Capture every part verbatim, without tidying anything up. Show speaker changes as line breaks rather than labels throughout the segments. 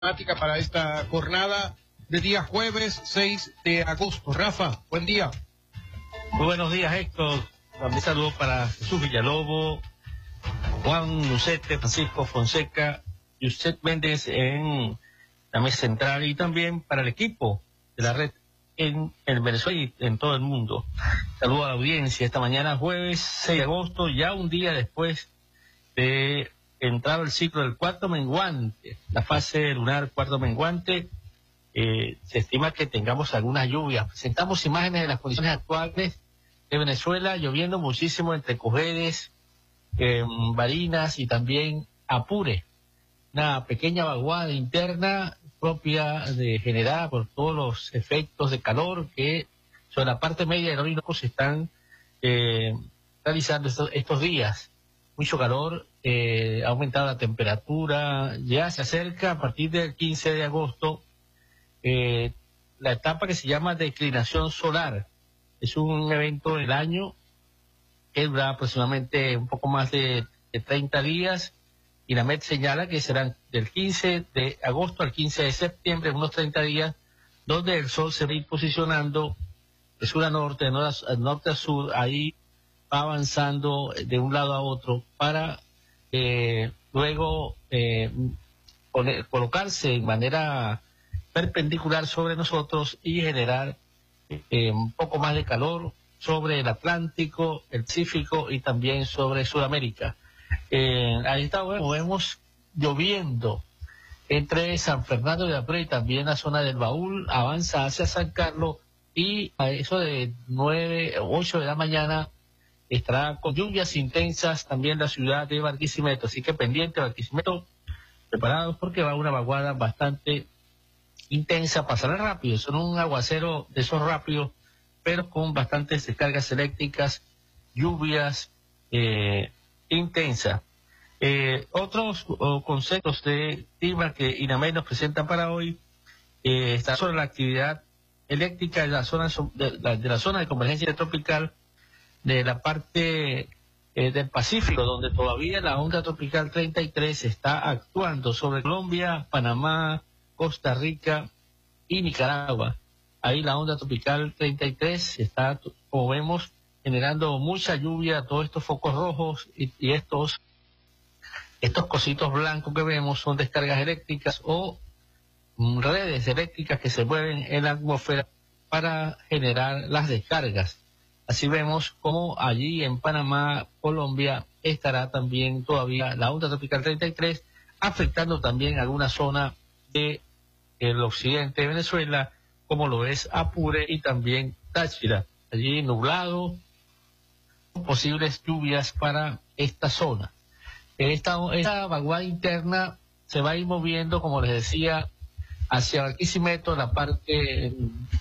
temática para esta jornada de día jueves seis de agosto. Rafa, buen día.
Muy buenos días, Héctor. Un saludo para Jesús Villalobos, Juan Lucete, Francisco Fonseca, Yusef Méndez en la mesa central y también para el equipo de la red en, en Venezuela y en todo el mundo. Saludo a la audiencia esta mañana, jueves seis de agosto, ya un día después de entrar el ciclo del cuarto menguante, la fase lunar cuarto menguante. Eh, se estima que tengamos algunas lluvias. Presentamos imágenes de las condiciones actuales de Venezuela, lloviendo muchísimo entre Cojedes, eh, Barinas y también Apure. Una pequeña vaguada interna propia de generada por todos los efectos de calor que sobre la parte media del Orinoco se están eh, realizando estos, estos días. Mucho calor, eh, ha aumentado la temperatura, ya se acerca a partir del quince de agosto eh, la etapa que se llama declinación solar. Es un evento del año que dura aproximadamente un poco más de, de treinta días y la Met señala que serán del quince de agosto al quince de septiembre, unos treinta días, donde el sol se va a ir posicionando de sur a norte, de norte a sur, ahí va avanzando de un lado a otro para eh, luego eh, poner, colocarse en manera perpendicular sobre nosotros y generar eh, un poco más de calor sobre el Atlántico, el Pacífico y también sobre Sudamérica. Eh, ahí está, bueno, vemos lloviendo entre San Fernando de Apure y también la zona del Baúl, avanza hacia San Carlos y a eso de nueve o ocho de la mañana estará con lluvias intensas también la ciudad de Barquisimeto, así que pendiente Barquisimeto, preparados porque va una vaguada bastante intensa, pasará rápido, son un aguacero de esos rápidos, pero con bastantes descargas eléctricas, lluvias eh, intensas. Eh, otros oh, conceptos de clima que INAMED nos presenta para hoy eh, está sobre la actividad eléctrica de la zona de la, de la zona de convergencia tropical de la parte eh, del Pacífico, donde todavía la onda tropical treinta y tres está actuando sobre Colombia, Panamá, Costa Rica y Nicaragua. Ahí la onda tropical treinta y tres está, como vemos, generando mucha lluvia, todos estos focos rojos y, y estos, estos cositos blancos que vemos son descargas eléctricas o mm, redes eléctricas que se mueven en la atmósfera para generar las descargas. Así vemos como allí en Panamá, Colombia, estará también todavía la onda tropical treinta y tres, afectando también alguna zona de el occidente de Venezuela, como lo es Apure y también Táchira. Allí nublado, posibles lluvias para esta zona. Esta, esta vaguada interna se va a ir moviendo, como les decía, hacia Barquisimeto, la parte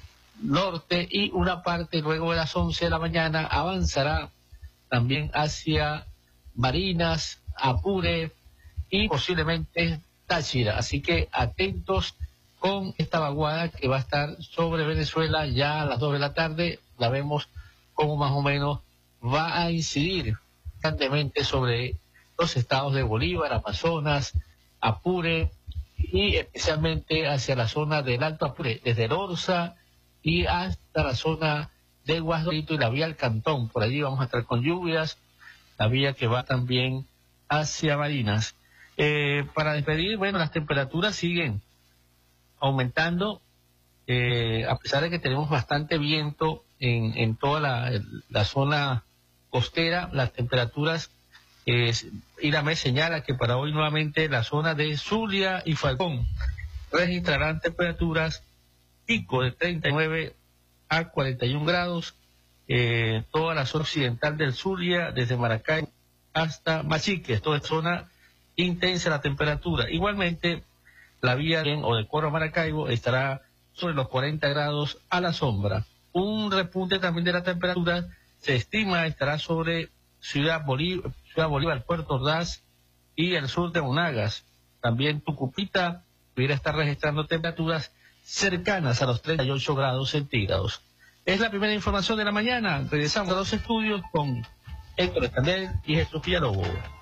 norte, y una parte luego de las once de la mañana avanzará también hacia Barinas, Apure y posiblemente Táchira. Así que atentos con esta vaguada que va a estar sobre Venezuela ya a las dos de la tarde. La vemos como más o menos va a incidir constantemente sobre los estados de Bolívar, Amazonas, Apure y especialmente hacia la zona del Alto Apure, desde el Orza y hasta la zona de Guasdorito y la vía al Cantón. Por allí vamos a estar con lluvias, la vía que va también hacia Barinas. Eh, para despedir, bueno, las temperaturas siguen aumentando, eh, a pesar de que tenemos bastante viento en, en toda la, la zona costera, las temperaturas, eh, INAMED señala que para hoy nuevamente la zona de Zulia y Falcón registrarán temperaturas pico de treinta y nueve a cuarenta y un grados, eh, toda la zona occidental del Zulia, desde Maracay hasta Machiques, toda zona intensa la temperatura. Igualmente, la vía de, o de Coro a Maracaibo estará sobre los cuarenta grados a la sombra. Un repunte también de la temperatura se estima estará sobre Ciudad Bolívar, Ciudad Bolívar, Puerto Ordaz y el sur de Monagas. También Tucupita pudiera estar registrando temperaturas cercanas a los treinta y ocho grados centígrados. Es la primera información de la mañana. Regresamos a los estudios con Héctor Escandel y Jesús Villalobos.